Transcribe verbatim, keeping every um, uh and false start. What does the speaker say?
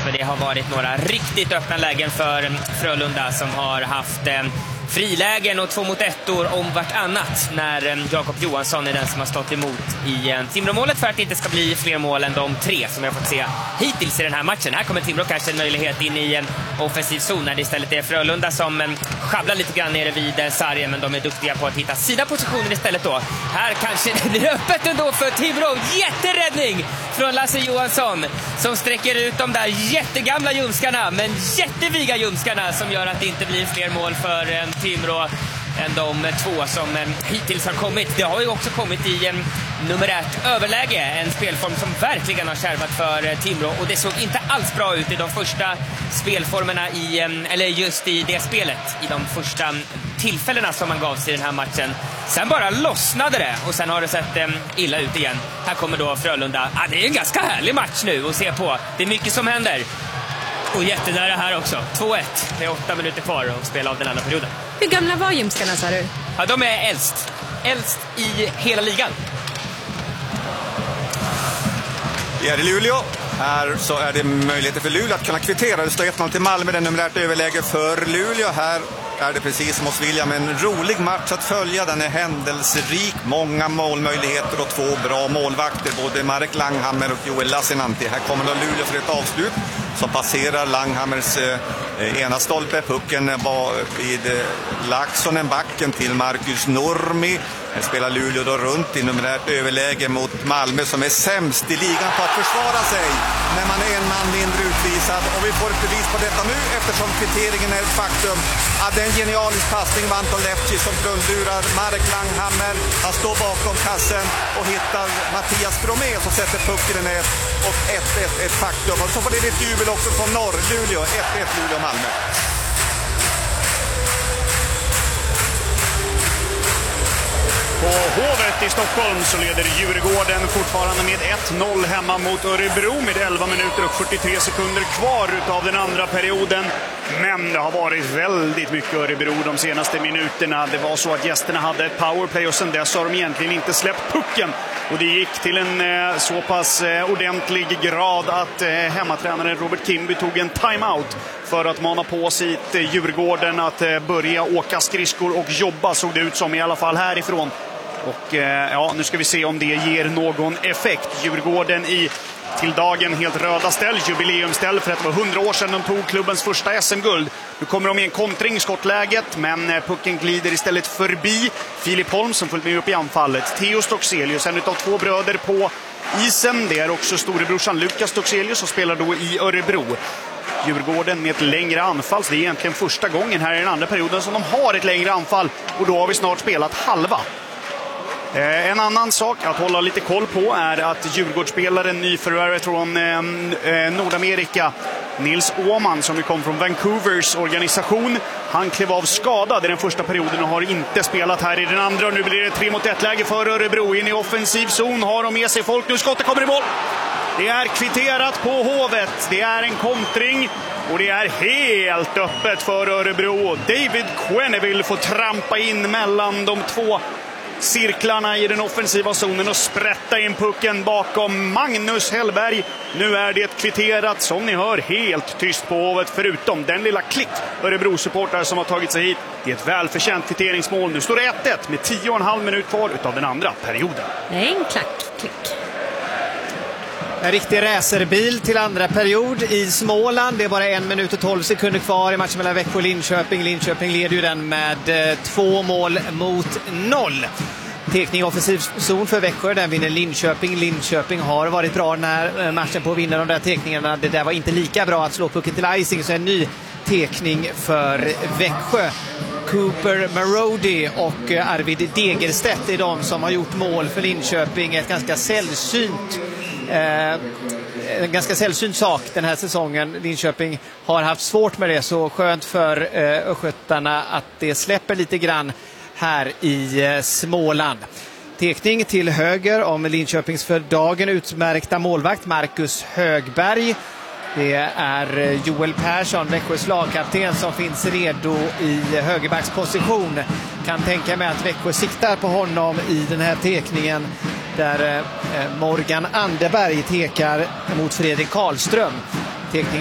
för det har varit några riktigt öppna lägen för Frölunda som har haft eh, frilägen och två mot ettor om vartannat när eh, Jakob Johansson är den som har stått emot i eh, Timrå-målet för att det inte ska bli fler mål än de tre som jag fått se hittills i den här matchen. Här kommer Timrå kanske en möjlighet in i en eh, offensiv zon när det istället är Frölunda som eh, schabblar lite grann nere vid eh, sargen, men de är duktiga på att hitta sina positioner istället då. Här kanske det blir öppet ändå för Timrå. Jätteräddning från Lasse Johansson som sträcker ut de där jättegamla ljumskarna, men jätteviga ljumskarna som gör att det inte blir fler mål för eh, Timrå än de två som eh, hittills har kommit. Det har ju också kommit i eh, numerärt överläge, en spelform som verkligen har kärvat för eh, Timrå, och det såg inte alls bra ut i de första spelformerna i, eh, eller just i det spelet, i de första tillfällena som man gav sig i den här matchen. Sen bara lossnade det och sen har det sett eh, illa ut igen. Här kommer då Frölunda. Ah, det är en ganska härlig match nu att se på. Det är mycket som händer. Och jättenära här också. två ett. Det är åtta minuter kvar att spela av den andra perioden. Hur gamla var ljumskarna, sa du? Ja, de är äldst. Äldst i hela ligan. Det är i Luleå. Här så är det möjligheter för Luleå att kunna kvittera. Det står ett noll till Malmö, den numerärt överläge för Luleå. Här är det precis som hos William en rolig match att följa. Den är händelserik, många målmöjligheter och två bra målvakter, både Marek Langhammer och Joel Lassinantti. Här kommer då Luleå för ett avslut som passerar Langhammers eh, ena stolpe. Pucken var vid eh, Laxonen, backen till Marcus Nurmi. Här spelar Luleå då runt i numerärt överläge mot Malmö som är sämst i ligan på att försvara sig när man är en man mindre utvisad. Och vi får ett bevis på detta nu eftersom kvitteringen är ett faktum. Att det är en genialisk passning av Anton Lefci som grundlurar Marek Langhammer. Han står bakom kassen och hittar Mattias Bromé som sätter pucken i nät. Och ett ett ett faktum. Och så får det lite jubel också från norr. Luleå, ett ett Luleå-Malmö. På Hovet i Stockholm så leder Djurgården fortfarande med ett noll hemma mot Örebro med elva minuter och fyrtiotre sekunder kvar utav den andra perioden. Men det har varit väldigt mycket Örebro de senaste minuterna. Det var så att gästerna hade ett powerplay och sen dess har de egentligen inte släppt pucken. Och det gick till en eh, så pass eh, ordentlig grad att eh, hemmatränaren Robert Kimby tog en timeout för att mana på sitt eh, Djurgården att eh, börja åka skridskor och jobba, såg det ut som i alla fall härifrån. Och eh, ja, nu ska vi se om det ger någon effekt. Djurgården i till dagen helt röda ställ, jubileumställ för att det var hundra år sedan de tog klubbens första S M-guld. Nu kommer de i en kontring i skottläget, men eh, pucken glider istället förbi Filip Holm som följt med upp i anfallet. Theo Stockselius, en utav två bröder på isen. Det är också storebrorsan Lukas Stockselius som spelar då i Örebro. Djurgården med ett längre anfall, så det är egentligen första gången här i den andra perioden som de har ett längre anfall, och då har vi snart spelat halva. Eh, en annan sak att hålla lite koll på är att Djurgårdsspelaren nyförvärvet från eh, eh, Nordamerika, Nils Åman, som kom från Vancouvers organisation, han klev av skadad i den första perioden och har inte spelat här i den andra. Och nu blir det tre mot ett läge för Örebro in i offensiv zon, har de med sig folk. Nu skottet kommer i mål. Det är kvitterat på Hovet. Det är en kontring och det är helt öppet för Örebro. David Quenneville får trampa in mellan de två cirklarna i den offensiva zonen och sprätta in pucken bakom Magnus Hellberg. Nu är det kvitterat, som ni hör, helt tyst på Hovet förutom den lilla klick Örebro-supportare som har tagit sig hit. Det är ett välförtjänt kvitteringsmål. Nu står det ett ett med tio och en halv minut kvar utav den andra perioden. En klack, klick. En riktig racerbil till andra period i Småland. Det är bara en minut och tolv sekunder kvar i matchen mellan Växjö och Linköping. Linköping leder ju den med eh, två mål mot noll. Tekning offensiv zon för Växjö, den vinner Linköping. Linköping har varit bra den här matchen på att vinna de där tekningarna. Det där var inte lika bra att slå pucken till icing, så en ny tekning för Växjö. Cooper Marody och Arvid Degerstedt är de som har gjort mål för Linköping. Ett ganska sällsynt Eh, en ganska sällsynt sak den här säsongen. Linköping har haft svårt med det, så skönt för eh, östgötarna att det släpper lite grann här i eh, Småland. Tekning till höger om Linköpings för dagen utmärkta målvakt Marcus Högberg. Det är Joel Persson, Växjös lagkapten, som finns redo i högerbacksposition. Kan tänka mig att Växjö siktar på honom i den här tekningen, där Morgan Anderberg tekar mot Fredrik Karlström. Tekning